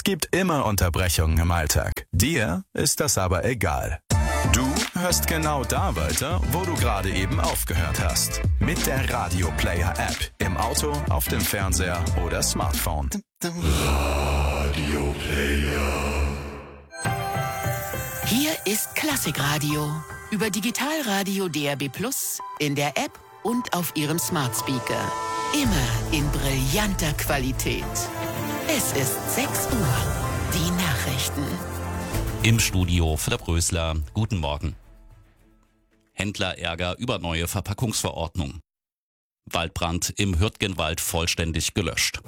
gibt immer Unterbrechungen im Alltag. Dir ist das aber egal. Du hörst genau da weiter, wo du gerade eben aufgehört hast. Mit der Radio Player App. Im Auto, auf dem Fernseher oder Smartphone. Radio Player. Hier ist Klassikradio. Über Digitalradio DAB+, in der App und auf Ihrem Smart Speaker. Immer in brillanter Qualität. Es ist 6 Uhr. Die Nachrichten. Im Studio Philipp Rösler. Guten Morgen. Händlerärger über neue Verpackungsverordnung. Waldbrand im Hürtgenwald vollständig gelöscht.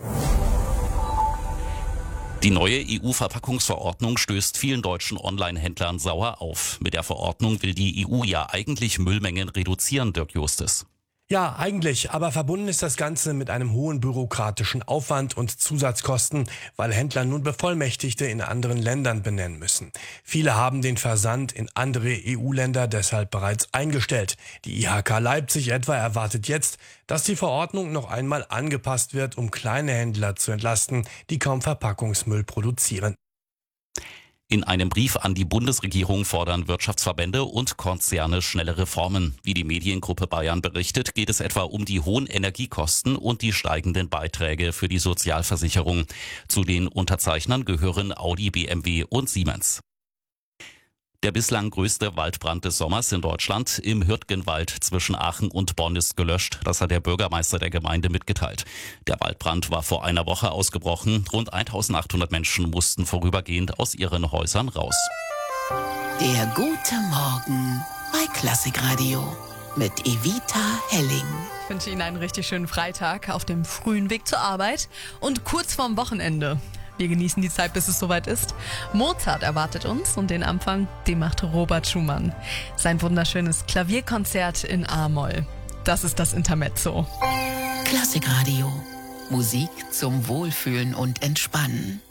Die neue EU-Verpackungsverordnung stößt vielen deutschen Online-Händlern sauer auf. Mit der Verordnung will die EU ja eigentlich Müllmengen reduzieren, Dirk Justus. Ja, eigentlich, aber verbunden ist das Ganze mit einem hohen bürokratischen Aufwand und Zusatzkosten, weil Händler nun Bevollmächtigte in anderen Ländern benennen müssen. Viele haben den Versand in andere EU-Länder deshalb bereits eingestellt. Die IHK Leipzig etwa erwartet jetzt, dass die Verordnung noch einmal angepasst wird, um kleine Händler zu entlasten, die kaum Verpackungsmüll produzieren. In einem Brief an die Bundesregierung fordern Wirtschaftsverbände und Konzerne schnelle Reformen. Wie die Mediengruppe Bayern berichtet, geht es etwa um die hohen Energiekosten und die steigenden Beiträge für die Sozialversicherung. Zu den Unterzeichnern gehören Audi, BMW und Siemens. Der bislang größte Waldbrand des Sommers in Deutschland im Hürtgenwald zwischen Aachen und Bonn ist gelöscht. Das hat der Bürgermeister der Gemeinde mitgeteilt. Der Waldbrand war vor einer Woche ausgebrochen. Rund 1800 Menschen mussten vorübergehend aus ihren Häusern raus. Der gute Morgen bei Klassikradio mit Evita Helling. Ich wünsche Ihnen einen richtig schönen Freitag auf dem frühen Weg zur Arbeit und kurz vorm Wochenende. Wir genießen die Zeit, bis es soweit ist. Mozart erwartet uns und den Anfang, den macht Robert Schumann. Sein wunderschönes Klavierkonzert in A-Moll. Das ist das Intermezzo. Klassikradio. Musik zum Wohlfühlen und Entspannen.